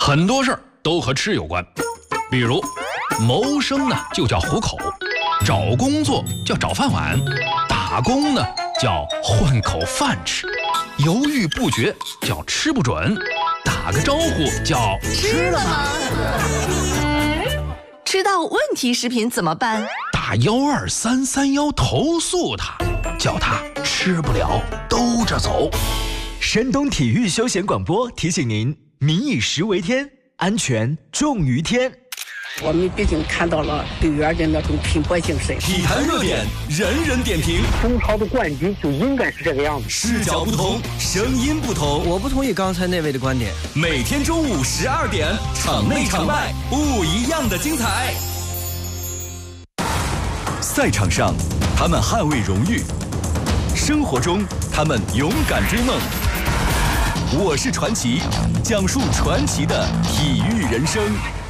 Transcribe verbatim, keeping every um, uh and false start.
很多事儿都和吃有关，比如谋生呢就叫糊口，找工作叫找饭碗，打工呢叫混口饭吃，犹豫不决叫吃不准，打个招呼叫吃了吗？吃到问题食品怎么办？ 打幺二三三幺投诉他，叫他吃不了兜着走。 山东体育休闲广播提醒您：民以食为天，安全重于天。 我们毕竟看到了队员的那种拼搏精神。 体坛热点，人人点评。 中超的冠军就应该是这个样子。 视角不同，声音不同。 我不同意刚才那位的观点。 每天中午十二点，场内场外不一样的精彩。赛场上，他们捍卫荣誉；生活中，他们勇敢追梦。我是传奇，讲述传奇的体育人生。